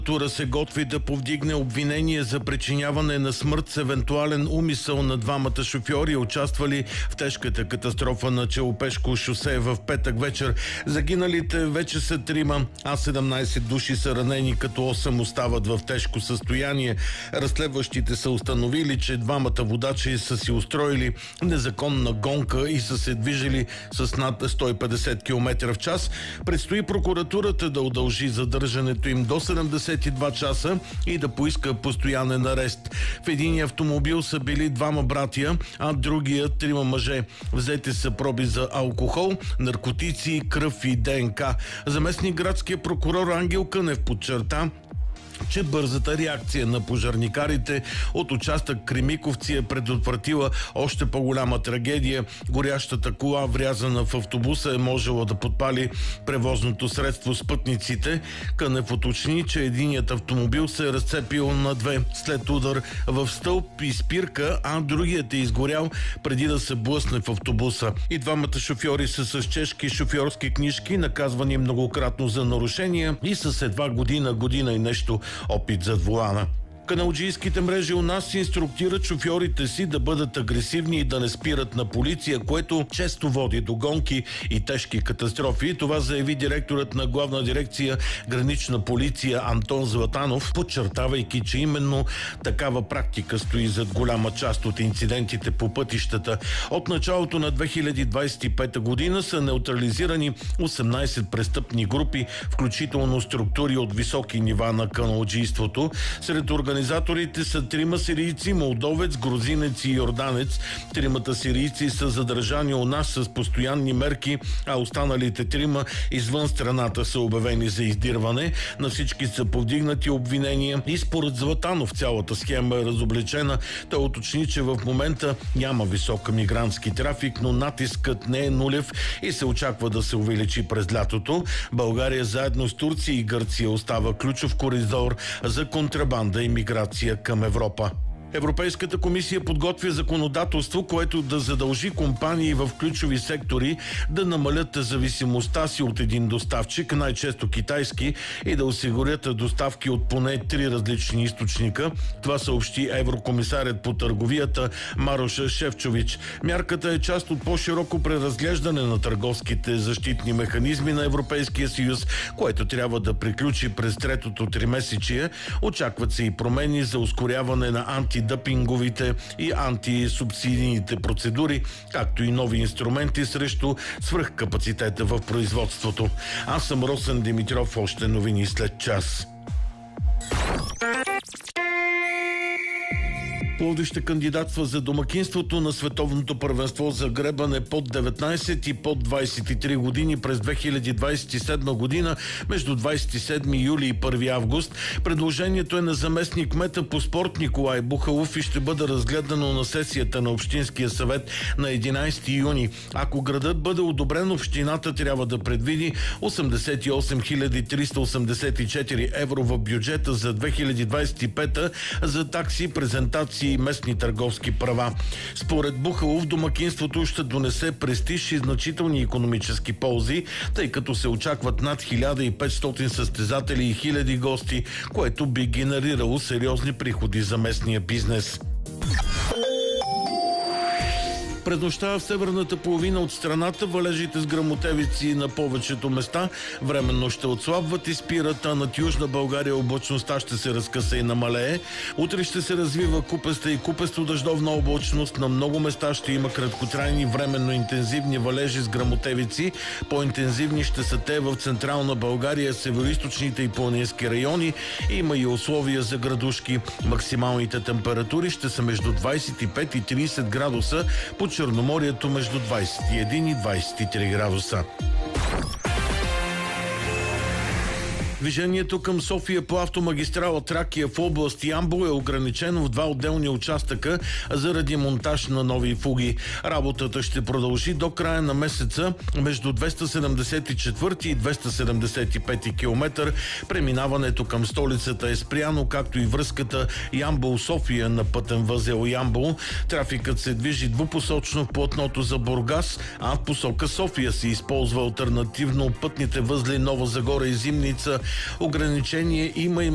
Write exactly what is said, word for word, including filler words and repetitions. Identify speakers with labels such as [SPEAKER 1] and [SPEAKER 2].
[SPEAKER 1] Тура се готви да повдигне обвинение за причиняване на смърт с евентуален умисъл на двамата шофьори, участвали в тежката катастрофа на Челопешко шосе в петък вечер. Загиналите вече са трима, а седемнайсет души са ранени, като осем остават в тежко състояние. Разследващите са установили, че двамата водачи са си устроили незаконна гонка и са се движили с над сто и петдесет километра в час. Предстои прокуратурата да удължи задържането им до седемдесет и два часа и да поиска постоянен арест. В единия автомобил са били двама братия, а другия трима мъже. Взети са проби за алкохол, наркотици, кръв и ДНК. Заместник градския прокурор Ангел Кънев подчерта, че бързата реакция на пожарникарите от участък Кремиковци е предотвратила още по-голяма трагедия. Горящата кола, врязана в автобуса, е можела да подпали превозното средство с пътниците. Кънев уточни, че единият автомобил се е разцепил на две след удар в стълб и спирка, а другият е изгорял преди да се блъсне в автобуса. И двамата шофьори са с чешки шофьорски книжки, наказвани многократно за нарушения и с едва година, година и нещо опит зад волана. Каналджийските мрежи у нас инструктират шофьорите си да бъдат агресивни и да не спират на полиция, което често води до гонки и тежки катастрофи. Това заяви директорът на Главна дирекция Гранична полиция Антон Златанов, подчертавайки, че именно такава практика стои зад голяма част от инцидентите по пътищата. От началото на две хиляди двайсет и пета година са неутрализирани осемнайсет престъпни групи, включително структури от високи нива на каналджийството. Сред Организаторите са трима сирийци, молдовец, грузинец и йорданец. Тримата сирийци са задържани у нас с постоянни мерки, а останалите трима извън страната са обявени за издирване. На всички са повдигнати обвинения и според Златанов цялата схема е разобличена. Той уточни, че в момента няма висок мигрантски трафик, но натискът не е нулев и се очаква да се увеличи през лятото. България заедно с Турция и Гърция остава ключов коридор за контрабанда и миграция към Европа. Европейската комисия подготвя законодателство, което да задължи компании в ключови сектори да намалят зависимостта си от един доставчик, най-често китайски, и да осигурят доставки от поне три различни източника. Това съобщи еврокомисарят по търговията Марош Шефчович. Мярката е част от по-широко преразглеждане на търговските защитни механизми на Европейския съюз, което трябва да приключи през третото тримесечие. Очакват се и промени за ускоряване на анти дъпинговите и антисубсидийните процедури, както и нови инструменти срещу свръхкапацитета в производството. Аз съм Росен Димитров, още новини след час. Пловдив ще кандидатства за домакинството на световното първенство за гребане под деветнайсет и под двайсет и три години през две хиляди двайсет и седма година между двайсет и седми юли и първи август. Предложението е на заместник кмета по спорт Николай Бухалов и ще бъде разгледано на сесията на Общинския съвет на единайсети юни. Ако градът бъде одобрен, общината трябва да предвиди осемдесет и осем хиляди триста осемдесет и четири евро в бюджета за две хиляди двайсет и пета за такси, презентации и местни търговски права. Според Бухалов, домакинството ще донесе престиж и значителни икономически ползи, тъй като се очакват над хиляда и петстотин състезатели и хиляди гости, което би генерирало сериозни приходи за местния бизнес. През нощта в северната половина от страната валежите с гръмотевици на повечето места временно ще отслабват и спират, а над Южна България облачността ще се разкъса и намалее. Утре ще се развива купеста и купесто дъждовна облачност. На много места ще има краткотрайни временно интензивни валежи с гръмотевици. По-интензивни ще са те в Централна България, североизточните и планински райони. Има и условия за градушки. Максималните температури ще са между двайсет и пет и трийсет градуса, по Черноморието между двайсет и един и двайсет и три градуса. Движението към София по автомагистрала Тракия в област Ямбол е ограничено в два отделни участъка заради монтаж на нови фуги. Работата ще продължи до края на месеца между двеста седемдесет и четвърти и двеста седемдесет и пети километър. Преминаването към столицата е спряно, както и връзката Ямбол-София на пътен възел Ямбол. Трафикът се движи двупосочно в платното за Бургас, а в посока София се използва алтернативно пътните възли Нова Загора и Зимница. Ограничение има и